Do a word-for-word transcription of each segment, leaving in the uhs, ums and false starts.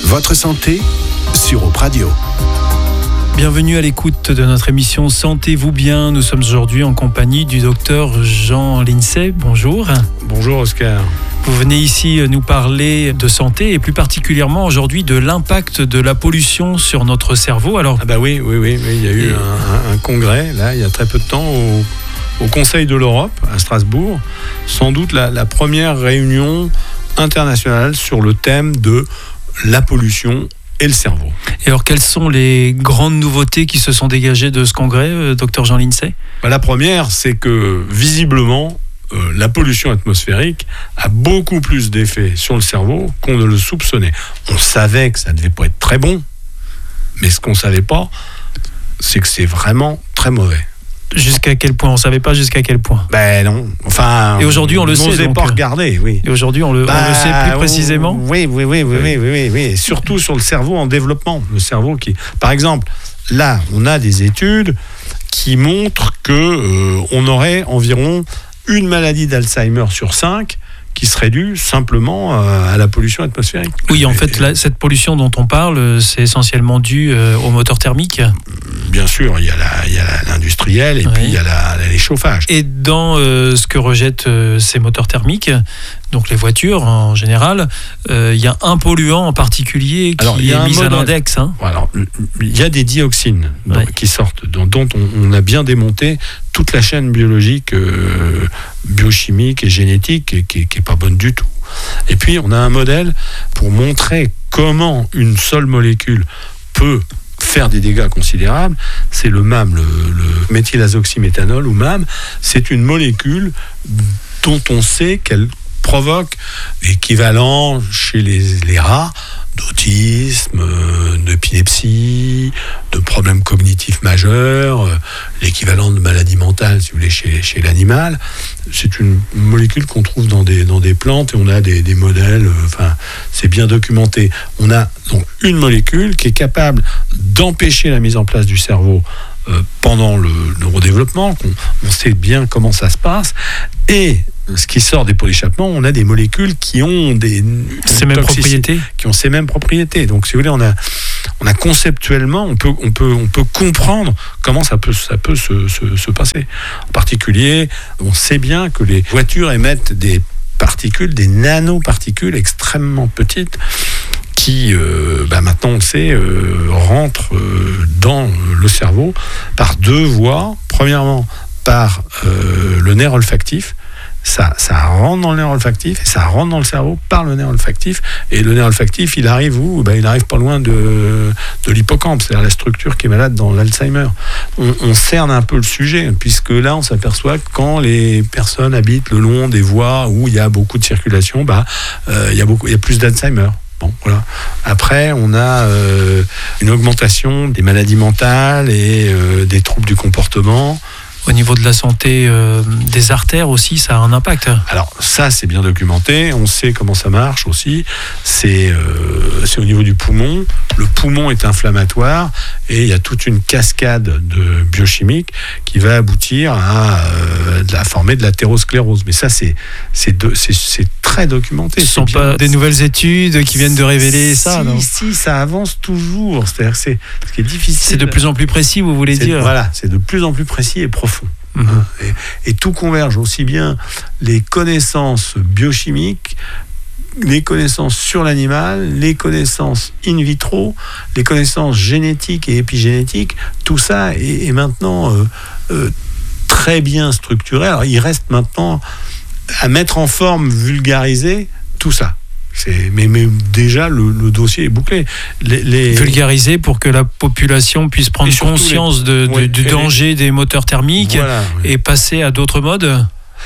Votre santé sur Europe Radio. Bienvenue à l'écoute de notre émission Sentez-vous bien. Nous sommes aujourd'hui en compagnie du docteur Jean Lindsay. Bonjour. Bonjour Oscar. Vous venez ici nous parler de santé et plus particulièrement aujourd'hui de l'impact de la pollution sur notre cerveau. Alors, ah bah oui, oui, oui, oui. Il y a eu et... un, un congrès là, il y a très peu de temps au, au Conseil de l'Europe à Strasbourg. Sans doute la, la première réunion internationale sur le thème de la pollution et le cerveau. Et alors, quelles sont les grandes nouveautés qui se sont dégagées de ce congrès, euh, docteur Jean Lindsay ? Bah, la première, c'est que visiblement, euh, la pollution atmosphérique a beaucoup plus d'effets sur le cerveau qu'on ne le soupçonnait. On savait que ça ne devait pas être très bon, mais ce qu'on ne savait pas, c'est que c'est vraiment très mauvais. Jusqu'à quel point ? On ne savait pas jusqu'à quel point. Ben non. Enfin, et aujourd'hui, on le sait. On n'osait pas regarder, oui. Et aujourd'hui, on le, bah, on le sait plus précisément. Oui, oui, oui, oui, oui, oui, oui, oui. Surtout sur le cerveau en développement. Le cerveau qui, par exemple, là, on a des études qui montrent que euh, on aurait environ une maladie d'Alzheimer sur cinq qui serait due simplement à la pollution atmosphérique. Oui, en fait, la, cette pollution dont on parle, c'est essentiellement dû euh, au moteur thermique. Bien sûr, il y a, la, il y a l'industriel et oui. Puis il y a la, la, les chauffages. Et dans euh, ce que rejettent euh, ces moteurs thermiques, donc les voitures en général, euh, il y a un polluant en particulier qui Alors, est mis modèle. à l'index. Hein. Alors, il y a des dioxines ouais. qui sortent, dont, dont on, on a bien démonté toute la chaîne biologique, euh, biochimique et génétique, et, qui n'est pas bonne du tout. Et puis, on a un modèle pour montrer comment une seule molécule peut faire des dégâts considérables. C'est le M A M, le, le méthylazoxyméthanol, ou M A M. C'est une molécule dont on sait qu'elle provoque l'équivalent chez les, les rats d'autisme, d'épilepsie, de problèmes cognitifs majeurs, l'équivalent de maladie mentale, si vous voulez, chez, chez l'animal. C'est une molécule qu'on trouve dans des, dans des plantes et on a des, des modèles, euh, enfin, c'est bien documenté. On a donc une molécule qui est capable d'empêcher la mise en place du cerveau euh, pendant le neurodéveloppement. On, on sait bien comment ça se passe. Et ce qui sort des pots d'échappement, on a des molécules qui ont des ces mêmes propriétés, qui ont ces mêmes propriétés. Donc, si vous voulez, on a, on a conceptuellement, on peut, on peut, on peut comprendre comment ça peut, ça peut se, se, se passer. En particulier, on sait bien que les voitures émettent des particules, des nanoparticules extrêmement petites, qui, euh, bah maintenant on le sait, euh, rentrent euh, dans le cerveau par deux voies. Premièrement, par euh, le nerf olfactif. Ça, ça rentre dans le nerf olfactif et ça rentre dans le cerveau par le nerf olfactif. Et le nerf olfactif, il arrive où ? Ben, il arrive pas loin de, de l'hippocampe, c'est-à-dire la structure qui est malade dans l'Alzheimer. On, on cerne un peu le sujet, puisque là, on s'aperçoit que quand les personnes habitent le long des voies où il y a beaucoup de circulation, bah, euh, il y a beaucoup, il y a plus d'Alzheimer. Bon, voilà. Après, on a euh, une augmentation des maladies mentales et euh, des troubles du comportement. Au niveau de la santé euh, des artères aussi, ça a un impact. Alors ça, c'est bien documenté. On sait comment ça marche aussi. C'est, euh, c'est au niveau du poumon. Le poumon est inflammatoire et il y a toute une cascade de biochimiques qui va aboutir à euh, de la, former de l'athérosclérose. Mais ça, c'est, c'est, de, c'est, c'est très documenté. Ce ne sont bien. Pas des nouvelles études qui viennent de révéler si, ça, non ? Si, ça avance toujours. C'est-à-dire que c'est ce qui est difficile. C'est de plus en plus précis, vous voulez c'est, dire ? Voilà, c'est de plus en plus précis et profond. Mmh. Et, et tout converge, aussi bien les connaissances biochimiques, les connaissances sur l'animal, les connaissances in vitro, les connaissances génétiques et épigénétiques, tout ça est, est maintenant euh, euh, très bien structuré. Alors il reste maintenant à mettre en forme, vulgariser tout ça. C'est, mais, mais déjà, le, le dossier est bouclé. Les, les... Vulgariser pour que la population puisse prendre conscience les... de, de, ouais, du danger les... des moteurs thermiques voilà, oui. et passer à d'autres modes.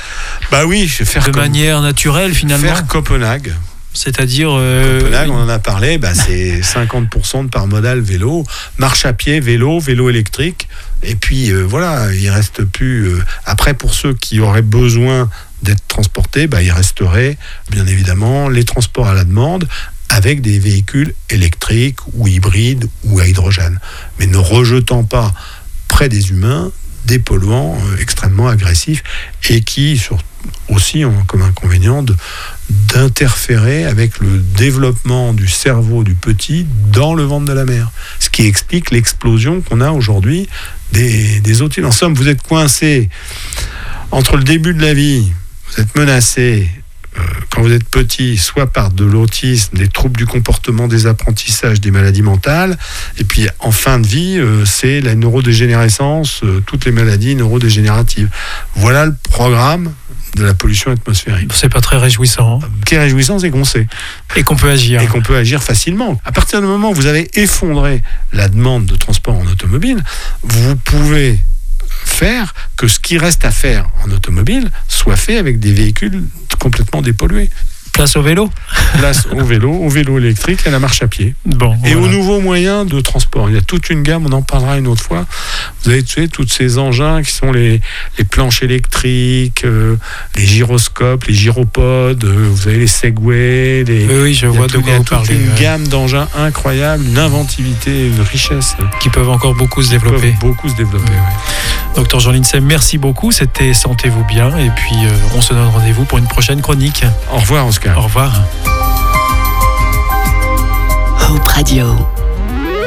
Bah oui, faire de comme... manière naturelle finalement. Faire Copenhague. C'est-à-dire... Euh... Copenhague, on en a parlé, bah, c'est cinquante pour cent de part modale vélo, marche à pied, vélo, vélo électrique. Et puis euh, voilà, il ne reste plus... Euh... Après, pour ceux qui auraient besoin d'être transportés, bah, il resterait bien évidemment les transports à la demande avec des véhicules électriques ou hybrides ou à hydrogène. Mais ne rejetant pas près des humains des polluants euh, extrêmement agressifs et qui, sur aussi en, comme inconvénient de, d'interférer avec le développement du cerveau du petit dans le ventre de la mère. Ce qui explique l'explosion qu'on a aujourd'hui des, des autismes. En somme, vous êtes coincé entre le début de la vie, vous êtes menacé euh, quand vous êtes petit, soit par de l'autisme, des troubles du comportement, des apprentissages, des maladies mentales, et puis en fin de vie, euh, c'est la neurodégénérescence, euh, toutes les maladies neurodégénératives. Voilà le programme de la pollution atmosphérique. C'est pas très réjouissant. Hein. Ce qui est réjouissant, c'est qu'on sait. Et qu'on peut agir. Et qu'on peut agir facilement. À partir du moment où vous avez effondré la demande de transport en automobile, vous pouvez faire que ce qui reste à faire en automobile soit fait avec des véhicules complètement dépollués. Place au vélo. Place au vélo, au vélo électrique et à la marche à pied. Bon, et voilà. aux nouveaux moyens de transport. Il y a toute une gamme, on en parlera une autre fois. Vous avez tu sais, tous ces engins qui sont les, les planches électriques, euh, les gyroscopes, les gyropodes, euh, vous avez les Segway. Les, oui, oui, je vois tout, de quoi vous parlez. Il y a toute une ouais. gamme d'engins incroyables, une inventivité, une richesse. Qui peuvent encore beaucoup se développer. Peuvent beaucoup se développer, oui. Docteur Jean Lincey, merci beaucoup. C'était Sentez-vous bien. Et puis, euh, on se donne rendez-vous pour une prochaine chronique. Au revoir, Oscar. Au revoir. Hope Radio.